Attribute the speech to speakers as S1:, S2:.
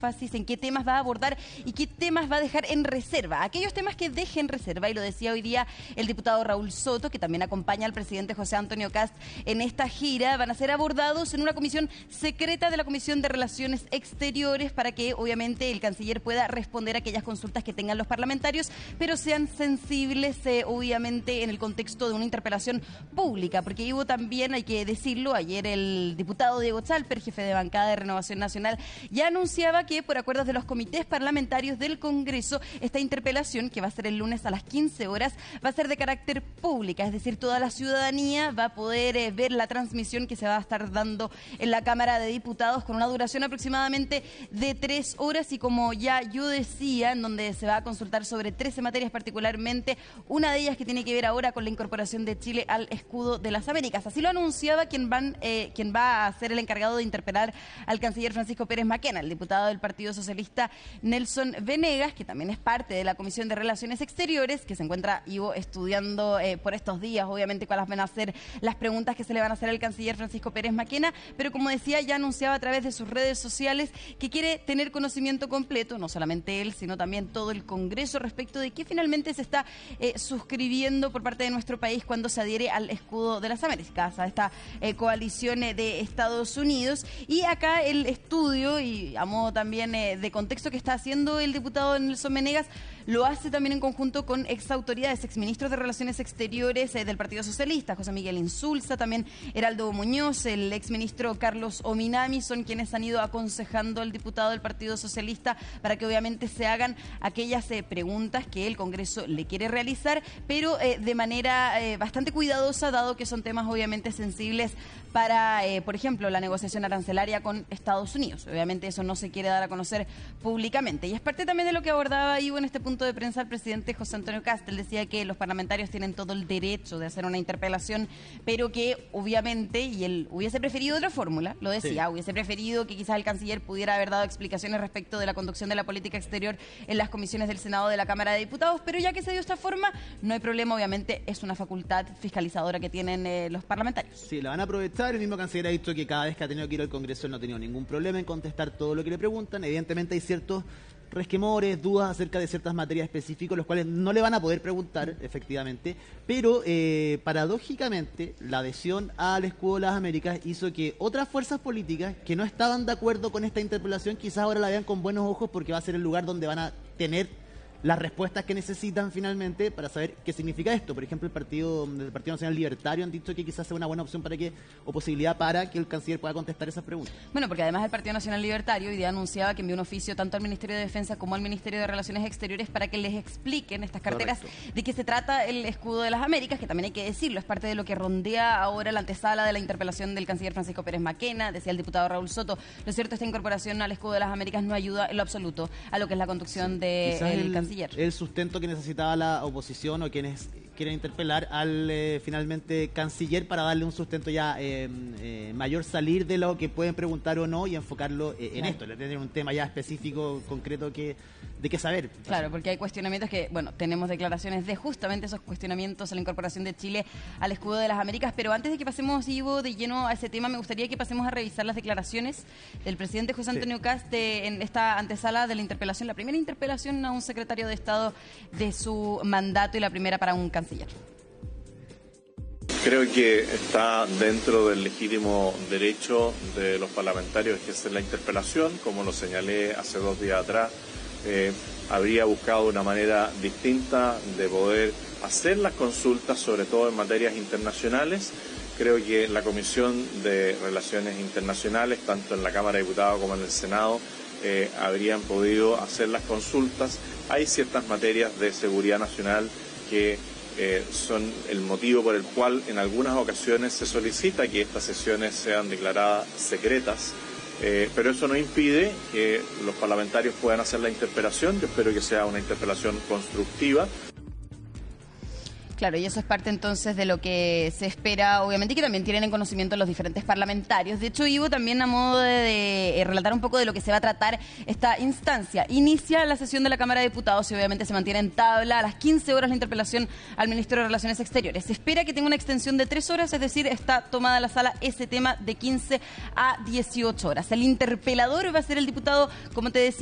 S1: énfasis en qué temas va a abordar y qué temas va a dejar en reserva. Aquellos temas que deje en reserva, y lo decía hoy día el diputado Raúl Soto, que también acompaña al presidente José Antonio Kast en esta gira, van a ser abordados en una comisión secreta de la Comisión de Relaciones Exteriores para que obviamente el canciller pueda responder a aquellas consultas que tengan los parlamentarios, pero sean sensibles obviamente en el contexto de una interpelación pública, porque hubo también, hay que decirlo, ayer el diputado Diego Chalper, jefe de bancada de Renovación Nacional, ya anunciaba que por acuerdos de los comités parlamentarios del Congreso, esta interpelación, que va a ser el lunes a las 15 horas, va a ser de carácter pública, es decir, toda la ciudadanía va a poder ver la transmisión que se va a estar dando en la Cámara de Diputados con una duración aproximadamente de 3 horas y como ya yo decía, en donde se va a consultar sobre 13 materias particularmente, una de ellas que tiene que ver ahora con la incorporación de Chile al escudo de las Américas. Así lo anunciaba quien va a ser el encargado de interpelar al canciller Francisco Pérez Maquena, el diputado del Partido Socialista Nelson Venegas, que también es parte de la Comisión de Relaciones Exteriores, que se encuentra estudiando por estos días, obviamente, cuáles van a ser las preguntas que se le van a hacer al canciller Francisco Pérez Maquena, pero como decía, ya anunciaba a través de sus redes sociales que quiere tener conocimiento completo, no solamente él, sino también todo el Congreso, respecto de qué finalmente se está suscribiendo por parte de nuestro país cuando se adhiere al escudo de las Américas, a esta coalición de Estados Unidos. Y acá el estudio, y a modo también de contexto, que está haciendo el diputado Nelson Venegas, lo hace también en conjunto con exautoridades, exministros de Relaciones Exteriores del Partido Socialista, José Miguel Insulza, también Heraldo Muñoz, el exministro Carlos Ominami, son quienes han ido aconsejando al diputado del Partido Socialista para que obviamente se hagan aquellas preguntas que el Congreso le quiere realizar, pero de manera bastante cuidadosa, dado que son temas obviamente sensibles para, por ejemplo, la negociación arancelaria con Estados Unidos. Obviamente eso no se quiere dar a conocer públicamente. Y es parte también de lo que abordaba Ivo en este punto de prensa el presidente José Antonio Kast. Él decía que los parlamentarios tienen todo el derecho de hacer una interpelación, pero que obviamente, y él hubiese preferido otra fórmula, lo decía, sí, hubiese preferido que quizás el canciller pudiera haber dado explicaciones respecto de la conducción de la política exterior en las comisiones del Senado de la Cámara de Diputados, pero ya que se dio esta forma, no hay problema, obviamente es una facultad fiscalizadora que tienen los parlamentarios.
S2: Sí, la van a aprovechar. El mismo canciller ha dicho que cada vez que ha tenido que ir al Congreso él no ha tenido ningún problema en contestar todo lo que le preguntan. Evidentemente hay ciertos resquemores, dudas acerca de ciertas materias específicas, los cuales no le van a poder preguntar, efectivamente, pero paradójicamente la adhesión al escudo de las Américas hizo que otras fuerzas políticas que no estaban de acuerdo con esta interpelación quizás ahora la vean con buenos ojos, porque va a ser el lugar donde van a tener las respuestas que necesitan finalmente para saber qué significa esto. Por ejemplo, el Partido Nacional Libertario han dicho que quizás sea una buena opción o posibilidad para que el canciller pueda contestar esas preguntas.
S1: Bueno, porque además el Partido Nacional Libertario hoy día anunciaba que envió un oficio tanto al Ministerio de Defensa como al Ministerio de Relaciones Exteriores para que les expliquen estas carteras. Correcto. De qué se trata el escudo de las Américas, que también hay que decirlo, es parte de lo que rondea ahora la antesala de la interpelación del canciller Francisco Pérez Maquena, decía el diputado Raúl Soto. Lo cierto, esta incorporación al escudo de las Américas no ayuda en lo absoluto a lo que es la conducción del canciller.
S2: El sustento que necesitaba la oposición o quienes quieren interpelar al finalmente canciller para darle un sustento ya mayor, salir de lo que pueden preguntar o no y enfocarlo en esto, tener un tema ya específico, concreto de qué saber.
S1: Claro, porque hay cuestionamientos que, bueno, tenemos declaraciones de justamente esos cuestionamientos a la incorporación de Chile al escudo de las Américas, pero antes de que pasemos, Ivo, de lleno a ese tema, me gustaría que pasemos a revisar las declaraciones del presidente José Antonio Kast en esta antesala de la interpelación, la primera interpelación a un secretario de Estado de su mandato y la primera para un canciller.
S3: Creo que está dentro del legítimo derecho de los parlamentarios que es la interpelación, como lo señalé hace 2 días atrás. Habría buscado una manera distinta de poder hacer las consultas, sobre todo en materias internacionales. Creo que la Comisión de Relaciones Internacionales, tanto en la Cámara de Diputados como en el Senado, habrían podido hacer las consultas. Hay ciertas materias de seguridad nacional que son el motivo por el cual en algunas ocasiones se solicita que estas sesiones sean declaradas secretas, pero eso no impide que los parlamentarios puedan hacer la interpelación. Yo espero que sea una interpelación constructiva.
S1: Claro, y eso es parte entonces de lo que se espera, obviamente, y que también tienen en conocimiento los diferentes parlamentarios. De hecho, Ivo, también a modo de relatar un poco de lo que se va a tratar esta instancia. Inicia la sesión de la Cámara de Diputados y obviamente se mantiene en tabla a las 15 horas la interpelación al Ministro de Relaciones Exteriores. Se espera que tenga una extensión de 3 horas, es decir, está tomada la sala ese tema de 15 a 18 horas. El interpelador va a ser el diputado, como te decía,